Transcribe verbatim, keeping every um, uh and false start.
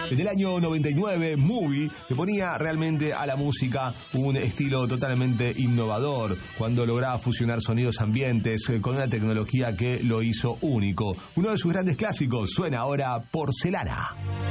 En el año noventa y nueve, Movie le ponía realmente a la música un estilo totalmente innovador, cuando lograba fusionar sonidos ambientes con una tecnología que lo hizo único. Uno de sus grandes clásicos suena ahora, Porcelana.